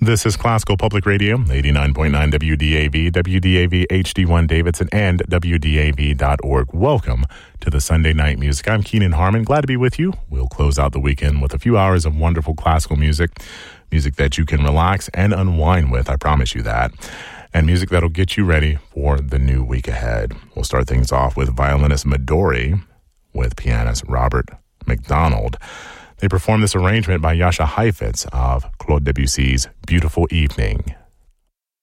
This is Classical Public Radio, 89.9 WDAV, WDAV HD1 Davidson, and WDAV.org. Welcome to the Sunday Night Music. I'm Keenan Harmon. Glad to be with you. We'll close out the weekend with a few hours of wonderful classical music that you can relax and unwind with. I promise you that. And music that'll get you ready for the new week ahead. We'll start things off with violinist Midori with pianist Robert McDonald. They perform this arrangement by Jascha Heifetz of Claude Debussy's Beautiful Evening.